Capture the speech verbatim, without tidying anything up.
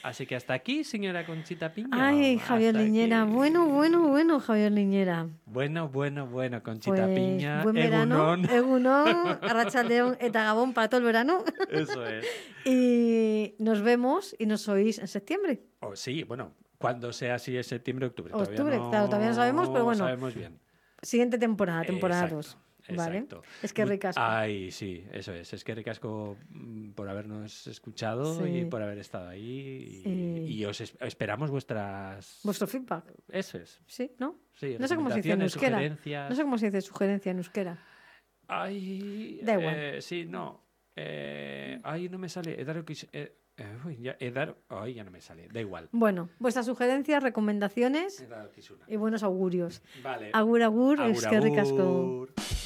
Así que hasta aquí, señora Conchita Piña. Ay, Javier Hasta Liñera. aquí. Bueno, bueno, bueno, Javier Liñera. Bueno, bueno, bueno, Conchita Pues, Piña. buen verano. Egunon. Egunon, Arratsaldeon eta Gabón para todo el verano. Eso es. Y nos vemos y nos oís en septiembre. Oh, sí, bueno, cuando sea así es septiembre, octubre. Octubre, todavía no claro, todavía no sabemos, pero bueno. sabemos bien. Siguiente temporada, temporada Exacto, dos. ¿Vale? exacto. Es que ricasco. Ay, sí, eso es. Es que ricasco mm, por habernos escuchado Sí. y por haber estado ahí. Y, Sí. y os es- esperamos vuestras... Vuestro feedback. Eso es. Sí, ¿no? Sí, No sé cómo se dice en recomendaciones, euskera. sugerencias. No sé cómo se dice sugerencia en euskera. Ay, Da igual. eh, sí, no. Eh, ay, no me sale. Edaro quis- eh, eh, uy, ya, Edaro- ay, ya no me sale. Da igual. Bueno, vuestras sugerencias, recomendaciones Edaro Kisuna. y buenos augurios. Vale. Agur, agur, Agur, es que ricasco. agur.